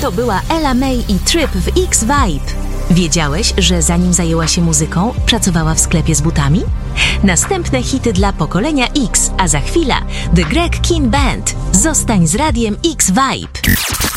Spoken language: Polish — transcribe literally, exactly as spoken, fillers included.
To była Ella May i Trip w X-Vibe. Wiedziałeś, że zanim zajęła się muzyką, pracowała w sklepie z butami? Następne hity dla pokolenia X, a za chwilę The Greg Kihn Band. Zostań z radiem X-Vibe.